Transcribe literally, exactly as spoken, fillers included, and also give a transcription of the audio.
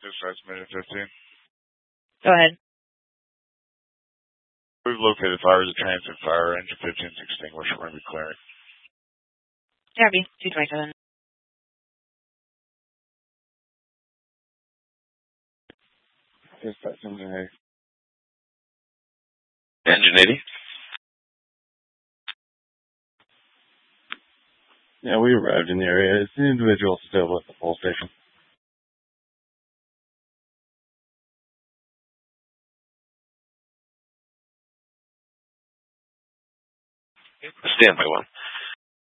Dispatch minute fifteen. Go ahead. We've located fire as a transit fire. Engine fifteen is extinguished. We're going to be clearing. Derby, two twenty-seven. Dispatch engine eighty. Engine eighty? Yeah, we arrived in the area. Is the individual still at the pole station? Stand by one.